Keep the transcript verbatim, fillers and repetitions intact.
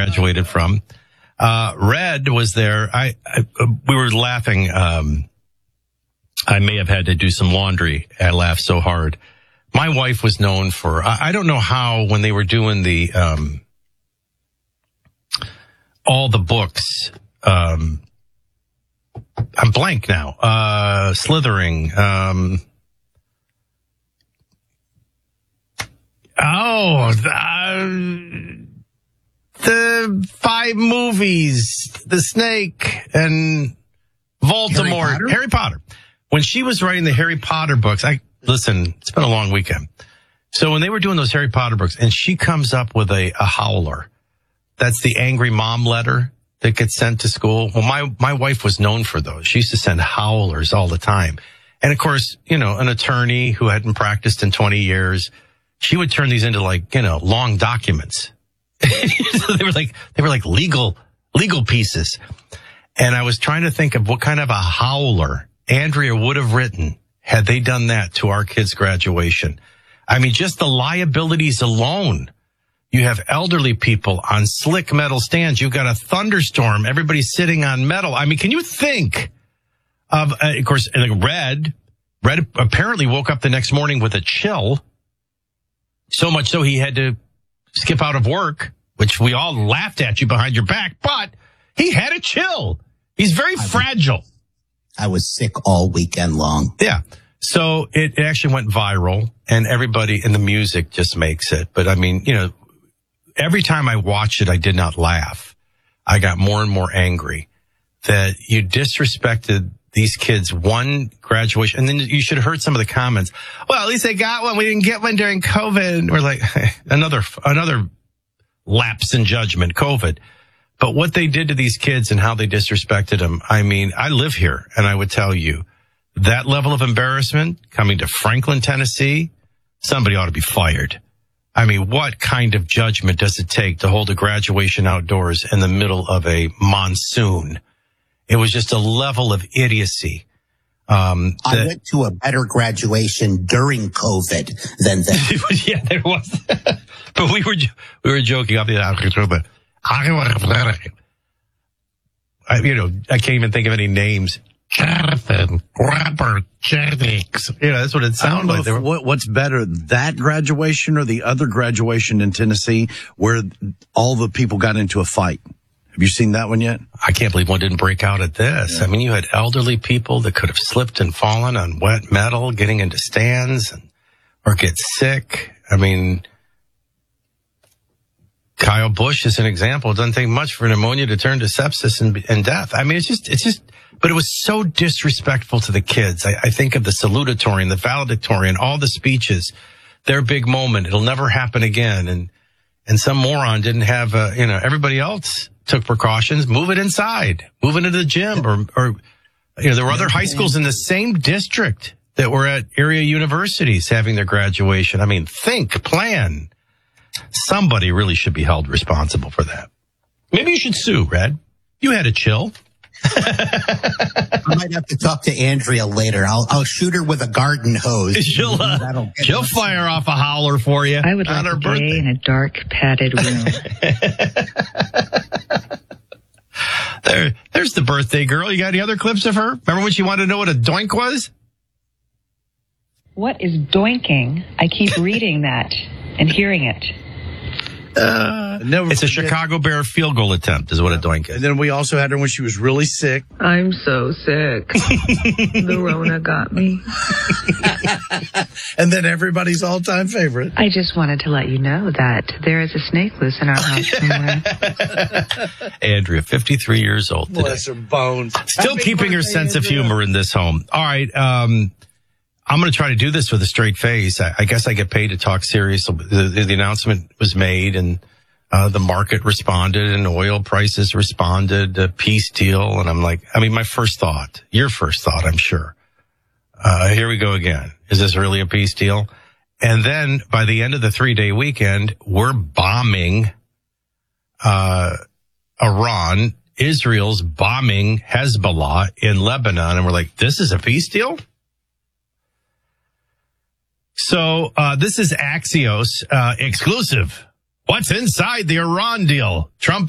graduated from. Uh, Red was there. I, I we were laughing. Um, I may have had to do some laundry. I laughed so hard. My wife was known for, I, I don't know how, when they were doing the, um, all the books, um, I'm blank now, uh, Slithering, um, oh, uh, the five movies, The Snake and Voldemort, Harry Potter? Harry Potter. When she was writing the Harry Potter books, I, listen, it's been a long weekend. So when they were doing those Harry Potter books, and she comes up with a, a howler, that's the angry mom letter that gets sent to school. Well, my, my wife was known for those. She used to send howlers all the time. And of course, you know, an attorney who hadn't practiced in twenty years, she would turn these into like, you know, long documents. So they were like, they were like legal, legal pieces. And I was trying to think of what kind of a howler Andrea would have written had they done that to our kids' graduation. I mean, just the liabilities alone. You have elderly people on slick metal stands. You've got a thunderstorm. Everybody's sitting on metal. I mean, can you think of, uh, of course, like Red, Red apparently woke up the next morning with a chill. So much so he had to skip out of work, which we all laughed at you behind your back, but he had a chill. He's very I fragile. Was, I was sick all weekend long. Yeah. So it actually went viral, and everybody in the music just makes it. But I mean, you know, every time I watched it, I did not laugh. I got more and more angry that you disrespected these kids' one graduation. And then you should have heard some of the comments. Well, at least they got one. We didn't get one during COVID. We're like, another, another lapse in judgment, COVID. But what they did to these kids and how they disrespected them, I mean, I live here, and I would tell you that level of embarrassment coming to Franklin, Tennessee, somebody ought to be fired. I mean, what kind of judgment does it take to hold a graduation outdoors in the middle of a monsoon? It was just a level of idiocy. Um, I that, went to a better graduation during COVID than that. Yeah, there was. But we were we were joking. I, you know, I can't even think of any names. Jonathan, Robert Jennings. You know, that's what it sounded like. Were, what, what's better, that graduation or the other graduation in Tennessee where all the people got into a fight? Have you seen that one yet? I can't believe one didn't break out at this. Yeah. I mean, you had elderly people that could have slipped and fallen on wet metal, getting into stands and, or get sick. I mean, Kyle Busch is an example. It doesn't take much for pneumonia to turn to sepsis and, and death. I mean, it's just, it's just, but it was so disrespectful to the kids. I, I think of the salutatorian, the valedictorian, all the speeches, their big moment. It'll never happen again. And, and some moron didn't have, uh, you know, everybody else took precautions, move it inside, move it into the gym, or, or, you know, there were other high schools in the same district that were at area universities having their graduation. I mean, think, plan. Somebody really should be held responsible for that. Maybe you should sue, Red. You had a chill. I might have to talk to Andrea later. I'll, I'll shoot her with a garden hose. She'll, uh, she'll fire off a howler for you. I would like a day in a dark, padded room. there, there's the birthday girl. You got any other clips of her? Remember when she wanted to know what a doink was? What is doinking? I keep reading that and hearing it. Uh, it's a Chicago Bear field goal attempt is what a doink is. And then we also had her when she was really sick. I'm so sick. The Rona got me. And then everybody's all-time favorite. I just wanted to let you know that there is a snake loose in our house somewhere. Andrea, fifty-three years old today. Bless her bones. Still Happy keeping her sense Andrea. of humor in this home. All right. Um, I'm going to try to do this with a straight face. I, I guess I get paid to talk serious. The, the, the announcement was made, and uh, the market responded, and oil prices responded, a peace deal. And I'm like, I mean, my first thought, your first thought, I'm sure. Uh, here we go again. Is this really a peace deal? And then by the end of the three day weekend, we're bombing, uh, Iran. Israel's bombing Hezbollah in Lebanon. And we're like, this is a peace deal? So, uh, this is Axios, uh, exclusive. What's inside the Iran deal? Trump